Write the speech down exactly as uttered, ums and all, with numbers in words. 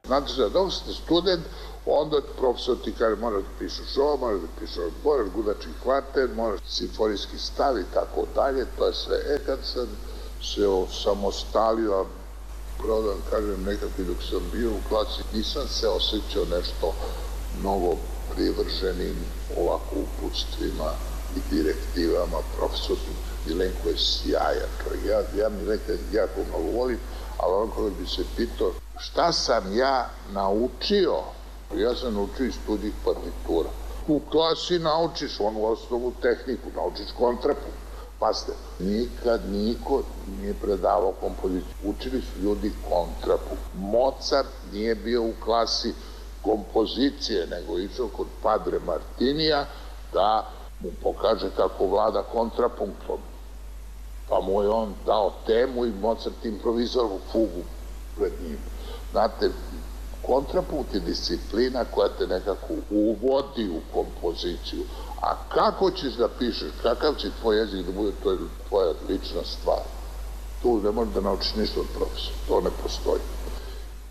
Znate šta, dok ste student, onda profesor ti kaže moraš da pišeš ovo, moraš da pišeš ovo, moraš gudački kvartet, moraš simfonijski stav i tako dalje, to je sve. E, kad sam se osamostalio, pravo da vam kažem, nekako dok sam bio u klasi, nisam se osjećao nešto mnogo privrženim ovako uputstvima i direktivama. Profesor Milenko je sjajan čovjek. Ja, ja Milenka jako mnogo volim, ali onako da bi se pitao šta sam ja naučio, ja sam naučio iz studijih partitura. U klasi naučiš onu osnovu tehniku, naučiš kontrapunkt. Pazite, nikad niko nije predavao kompoziciju. Učili su ljudi kontrapunkt. Mozart nije bio u klasi kompozicije, nego išao kod Padre Martinija da mu pokaže kako vlada kontrapunktom. Pa mu je on dao temu i Mozart improvizovao fugu pred njim. Znate, kontrapunkt je disciplina koja te nekako uvodi u kompoziciju. A kako ćeš da pišeš, kakav će tvoj jezik da bude, to je tvoja lična stvar. Tu ne možeš da naučiš ništa od profesora, to ne postoji.